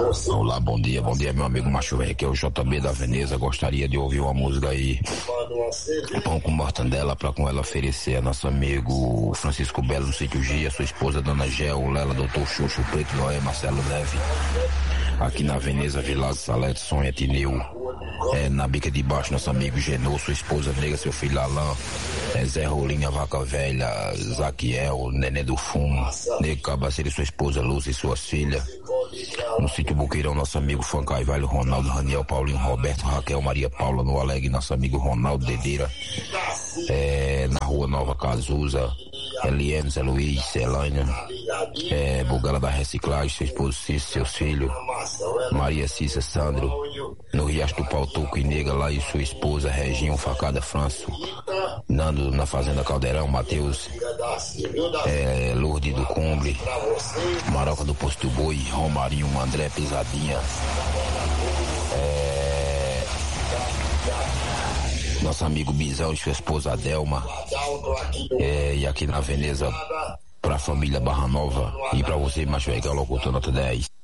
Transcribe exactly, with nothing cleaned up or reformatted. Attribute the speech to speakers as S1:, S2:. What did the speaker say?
S1: Olá, bom dia, bom dia, meu amigo Macho Velho, aqui é o J B da Veneza. Gostaria de ouvir uma música aí, Pão com Mortandela, pra com ela oferecer a nosso amigo Francisco Belo no Sítio Gia, sua esposa Dona Gel, Lela, Doutor Xuxo, Preto Noé, Marcelo Neve, aqui na Veneza, Vilazo, Salete, Sonha, Tineu, é, na Bica de Baixo, nosso amigo Genô, sua esposa Nega, seu filho Alain, é, Zé Rolinha, Vaca Velha, Zaquiel, Nenê do Fumo, Nego Cabaceiro, sua esposa Lúcia e suas filhas, no Sítio Buqueirão, nosso amigo Fancai Velho, Ronaldo, Raniel, Paulinho, Roberto, Raquel, Maria Paula, no Alegre, nosso amigo Ronaldo Dedeira, é, na Rua Nova Cazuza, Eliane, Zé Luiz, Celânia, é, Bugala da Reciclagem, seu esposo Cícero, seus filhos, Maria Cissa, Sandro, no Riacho do Pautuco e Nega lá e sua esposa Reginho, Facada Franço, Nando na Fazenda Caldeirão, Matheus, é, Lourdes do Cumbre, Maroca do Posto do Boi, Romarinho, André Pisadinha, é, nosso amigo Bizão e sua esposa Adelma, é, e aqui na Veneza pra família Barra Nova e pra você, Macho Velho, que é o locutor nota dez.